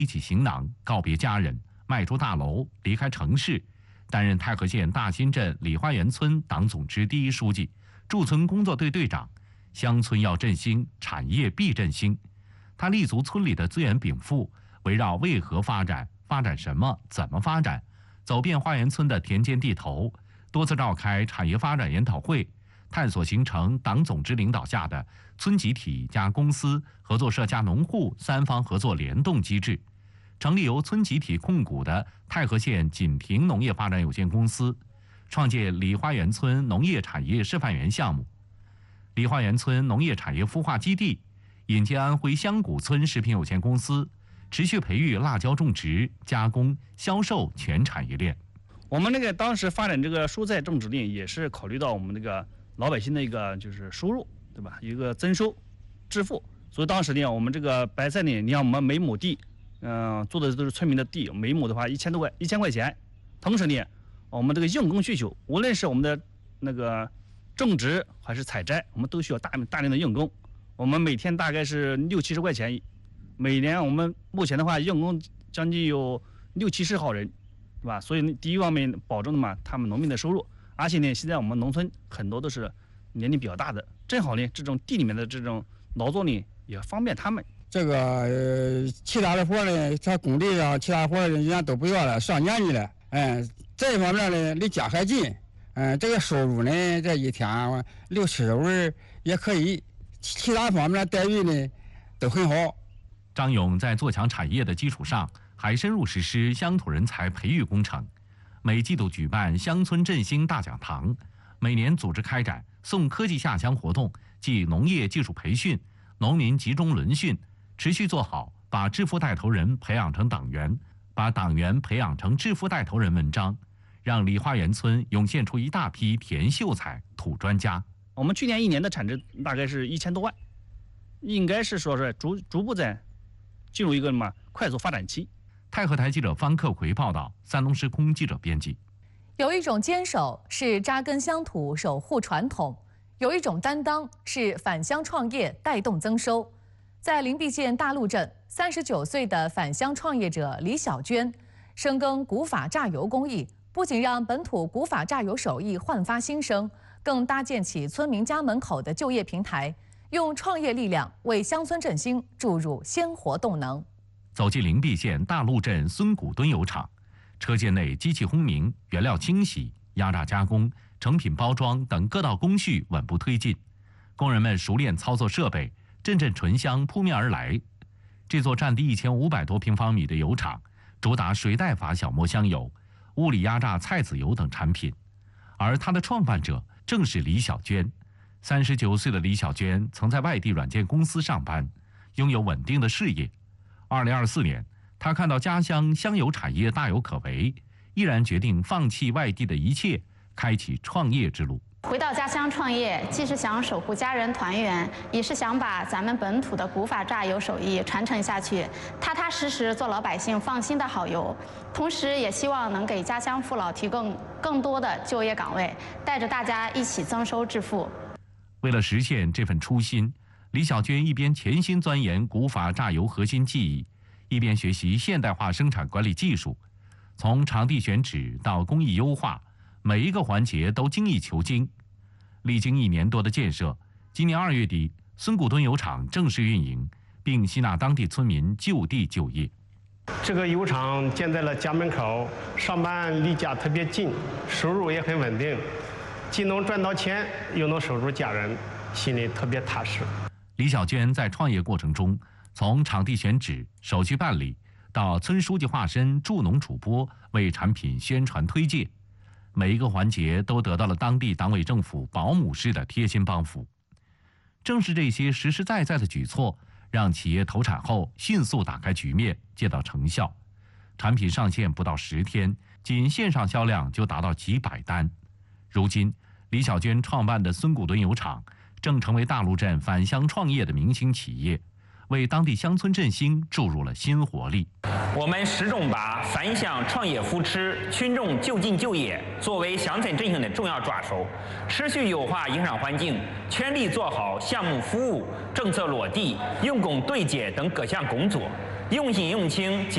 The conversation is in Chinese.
一起行囊，告别家人，迈出大楼，离开城市，担任太和县大新镇李花园村党总支第1书记、驻村工作队队长。乡村要振兴，产业必振兴。他立足村里的资源禀赋，围绕为何发展、发展什么、怎么发展，走遍花园村的田间地头，多次召开产业发展研讨会，探索形成党总支领导下的村集体加公司、合作社加农户3方合作联动机制，成立由村集体控股的太和县锦亭农业发展有限公司，创建李花园村农业产业示范园项目。李花园村农业产业孵化基地，引进安徽香谷村食品有限公司，持续培育辣椒种植、加工、销售全产业链。 我们当时发展这个蔬菜种植呢，也是考虑到我们老百姓的一个就是收入，对吧？一个增收致富。所以当时呢，我们这个白菜呢，你看我们每亩地，做的都是村民的地，每亩的话1000块钱。同时呢，我们这个用工需求，无论是我们的种植还是采摘，我们都需要大量的用工。我们每天大概是60-70块钱，每年我们目前的话用工将近有60-70号人，对吧？所以第一方面保证了嘛他们农民的收入，而且呢，现在我们农村很多都是年龄比较大的，正好呢这种地里面的这种劳作呢也方便他们。 这个其他的活呢，在工地上其他活人家都不要了，上年纪了，这一方面呢离家还近。这个收入呢，这一天60-70文也可以，其他方面的待遇呢都很好。 张勇在做强产业的基础上，还深入实施乡土人才培育工程，每季度举办乡村振兴大讲堂，每年组织开展送科技下乡活动暨农业技术培训、农民集中轮训，持续做好把致富带头人培养成党员，把党员培养成致富带头人文章，让李花园村涌现出一大批田秀才、土专家。 我们去年1年的产值大概是1000多万，应该是说是逐步在进入一个快速发展期。 太和台记者方克奎报道，山东时空记者编辑。 有一种坚守是扎根乡土、守护传统；有一种担当是返乡创业、带动增收。在灵璧县大路镇，39岁的返乡创业者李小娟，深耕古法榨油工艺。不仅让本土古法榨油手艺焕发新生，更搭建起村民家门口的就业平台，用创业力量为乡村振兴注入鲜活动能。 走进灵璧县大路镇孙谷墩油厂，车间内机器轰鸣，原料清洗、压榨加工、成品包装等各道工序稳步推进，工人们熟练操作设备，阵阵醇香扑面而来。这座占地1500多平方米的油厂，主打水带法小磨香油、物理压榨菜籽油等产品，而它的创办者正是李小娟。39岁的李小娟曾在外地软件公司上班，拥有稳定的事业。2024年，她看到家乡香油产业大有可为，毅然决定放弃外地的一切，开启创业之路。 回到家乡创业，既是想守护家人团圆，也是想把咱们本土的古法榨油手艺传承下去，踏踏实实做老百姓放心的好油。同时，也希望能给家乡父老提供更多的就业岗位，带着大家一起增收致富。 为了实现这份初心，李小娟一边潜心钻研古法榨油核心技艺，一边学习现代化生产管理技术，从场地选址到工艺优化，每一个环节都精益求精。历经1年多的建设，今年2月底，孙谷墩油厂正式运营，并吸纳当地村民就地就业。 这个油厂建在了家门口，上班离家特别近，收入也很稳定，既能赚到钱，又能守住家人，心里特别踏实。 李小娟在创业过程中，从场地选址、手续办理，到村书记化身助农主播，为产品宣传推介，每一个环节都得到了当地党委政府保姆式的贴心帮扶。正是这些实实在在的举措，让企业投产后迅速打开局面，见到成效。产品上线不到10天，仅线上销量就达到几百单。如今，李小娟创办的孙谷墩油厂正成为大路镇返乡创业的明星企业，为当地乡村振兴注入了新活力。 我们始终把返乡创业扶持、群众就近就业作为乡村振兴的重要抓手，持续优化营商环境，全力做好项目服务、政策落地、用工对接等各项工作，用心用情。